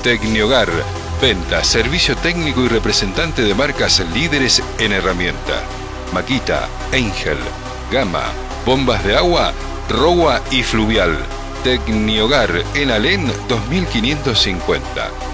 Tecnihogar, venta, servicio técnico y representante de marcas líderes en herramienta. Makita, Angel, Gama, bombas de agua, Rowa y Fluvial. Tecnihogar en Alén 2550.